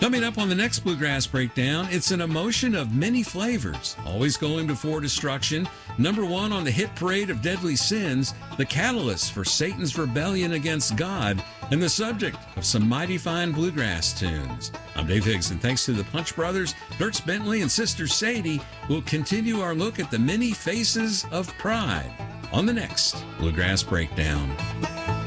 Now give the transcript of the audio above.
Coming up on the next Bluegrass Breakdown, it's an emotion of many flavors, always going before destruction. Number one on the hit parade of deadly sins, the catalyst for Satan's rebellion against God, and the subject of some mighty fine bluegrass tunes. I'm Dave Higgs, and thanks to the Punch Brothers, Dirks Bentley, and Sister Sadie, we'll continue our look at the many faces of pride on the next Bluegrass Breakdown.